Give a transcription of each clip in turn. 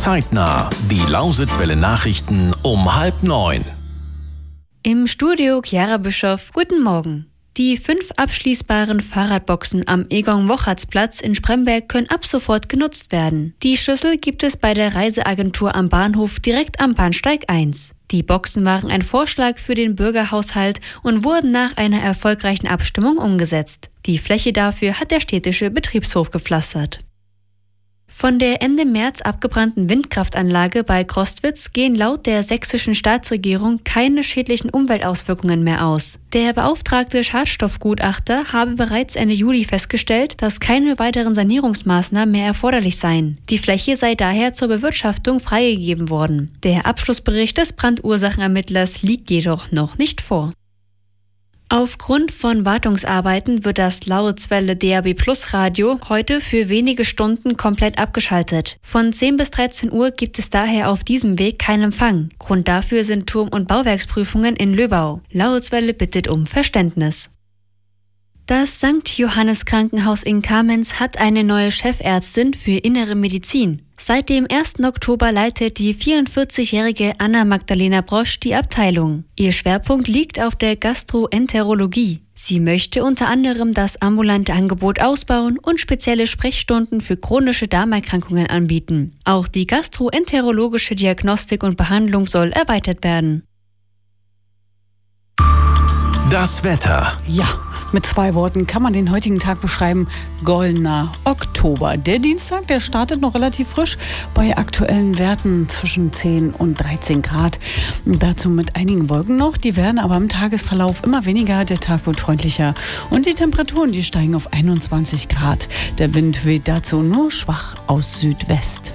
Zeitnah. Die Lausitzwelle Nachrichten um 8:30. Im Studio Chiara Bischoff, guten Morgen. Die 5 abschließbaren Fahrradboxen am Egon-Wochertz-Platz in Spremberg können ab sofort genutzt werden. Die Schlüssel gibt es bei der Reiseagentur am Bahnhof direkt am Bahnsteig 1. Die Boxen waren ein Vorschlag für den Bürgerhaushalt und wurden nach einer erfolgreichen Abstimmung umgesetzt. Die Fläche dafür hat der städtische Betriebshof gepflastert. Von der Ende März abgebrannten Windkraftanlage bei Crostwitz gehen laut der sächsischen Staatsregierung keine schädlichen Umweltauswirkungen mehr aus. Der beauftragte Schadstoffgutachter habe bereits Ende Juli festgestellt, dass keine weiteren Sanierungsmaßnahmen mehr erforderlich seien. Die Fläche sei daher zur Bewirtschaftung freigegeben worden. Der Abschlussbericht des Brandursachenermittlers liegt jedoch noch nicht vor. Aufgrund von Wartungsarbeiten wird das Lausitzwelle DAB+ Radio heute für wenige Stunden komplett abgeschaltet. Von 10 bis 13 Uhr gibt es daher auf diesem Weg keinen Empfang. Grund dafür sind Turm- und Bauwerksprüfungen in Löbau. Lausitzwelle bittet um Verständnis. Das St. Johannes Krankenhaus in Kamenz hat eine neue Chefärztin für Innere Medizin. Seit dem 1. Oktober leitet die 44-jährige Anna-Magdalena Brosch die Abteilung. Ihr Schwerpunkt liegt auf der Gastroenterologie. Sie möchte unter anderem das ambulante Angebot ausbauen und spezielle Sprechstunden für chronische Darmerkrankungen anbieten. Auch die gastroenterologische Diagnostik und Behandlung soll erweitert werden. Das Wetter. Ja, mit 2 Worten kann man den heutigen Tag beschreiben: goldener Oktober. Der Dienstag, der startet noch relativ frisch bei aktuellen Werten zwischen 10 und 13 Grad. Dazu mit einigen Wolken noch, die werden aber im Tagesverlauf immer weniger. Der Tag wird freundlicher und die Temperaturen, die steigen auf 21 Grad. Der Wind weht dazu nur schwach aus Südwest.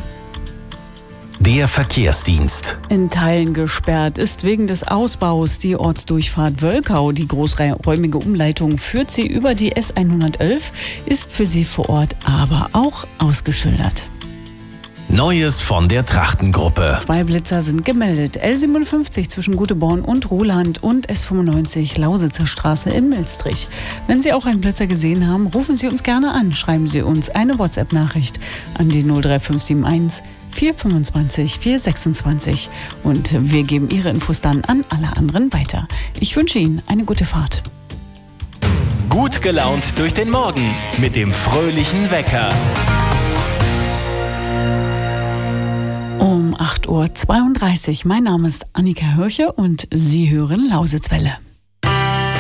Der Verkehrsdienst. In Teilen gesperrt ist wegen des Ausbaus die Ortsdurchfahrt Wölkau. Die großräumige Umleitung führt sie über die S111, ist für sie vor Ort aber auch ausgeschildert. Neues von der Trachtengruppe. 2 Blitzer sind gemeldet. L57 zwischen Guteborn und Roland und S95 Lausitzer Straße in Milstrich. Wenn Sie auch einen Blitzer gesehen haben, rufen Sie uns gerne an. Schreiben Sie uns eine WhatsApp-Nachricht an die 03571 425 426 und wir geben Ihre Infos dann an alle anderen weiter. Ich wünsche Ihnen eine gute Fahrt. Gut gelaunt durch den Morgen mit dem fröhlichen Wecker. Um 8:32 Uhr. Mein Name ist Annika Hörche und Sie hören Lausitzwelle.